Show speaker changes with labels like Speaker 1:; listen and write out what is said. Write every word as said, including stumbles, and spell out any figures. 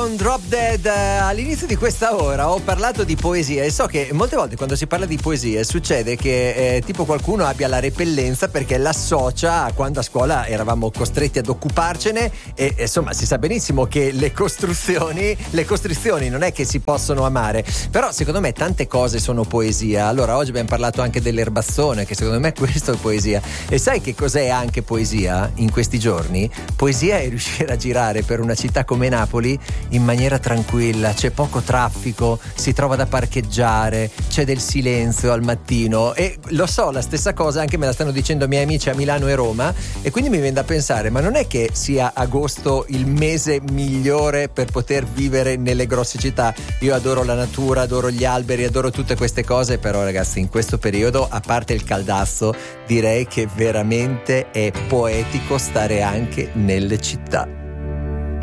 Speaker 1: con Drop Dead. All'inizio di questa ora ho parlato di poesia e so che molte volte quando si parla di poesie succede che eh, tipo qualcuno abbia la repellenza perché l'associa a quando a scuola eravamo costretti ad occuparcene e insomma si sa benissimo che le costruzioni le costrizioni non è che si possono amare, però secondo me tante cose sono poesia. Allora oggi abbiamo parlato anche dell'erbazzone, che secondo me questo è poesia. E sai che cos'è anche poesia in questi giorni? Poesia è riuscire a girare per una città come Napoli in maniera tranquilla, c'è poco traffico, si trova da parcheggiare, c'è del silenzio al mattino e lo so, la stessa cosa anche me la stanno dicendo i miei amici a Milano e Roma e quindi mi viene da pensare, ma non è che sia agosto il mese migliore per poter vivere nelle grosse città? Io adoro la natura, adoro gli alberi, adoro tutte queste cose, però ragazzi in questo periodo, a parte il caldazzo, direi che veramente è poetico stare anche nelle città.